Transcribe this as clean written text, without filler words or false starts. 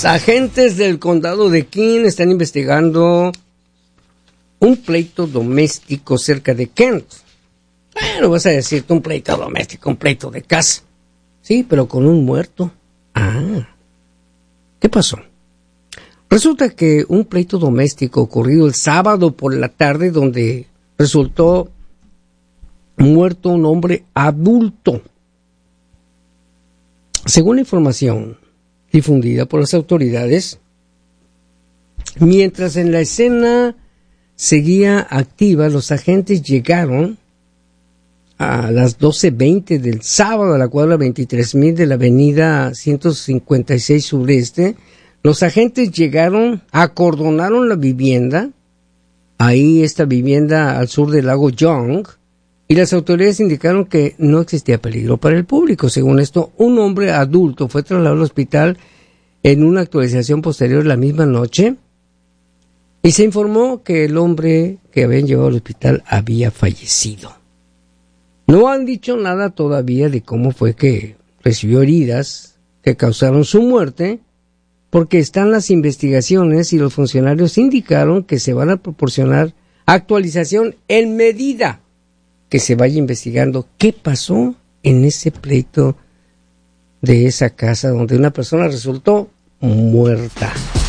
Agentes del condado de King están investigando un pleito doméstico cerca de Kent. Bueno, vas a decirte un pleito doméstico, un pleito de casa. Sí, pero con un muerto. ¿Qué pasó? Resulta que un pleito doméstico ocurrido el sábado por la tarde, donde resultó muerto un hombre adulto. Según la información difundida por las autoridades, mientras en la escena seguía activa, los agentes llegaron a las 12:20 del sábado a la cuadra 23,000 de la avenida 156 sureste. Los agentes llegaron, acordonaron la vivienda, ahí esta vivienda al sur del lago Young, y las autoridades indicaron que no existía peligro para el público. Según esto, un hombre adulto fue trasladado al hospital en una actualización posterior la misma noche, y se informó que el hombre que habían llevado al hospital había fallecido. No han dicho nada todavía de cómo fue que recibió heridas que causaron su muerte, porque están las investigaciones y los funcionarios indicaron que se van a proporcionar actualización en medida que se vaya investigando qué pasó en ese pleito de esa casa donde una persona resultó muerta.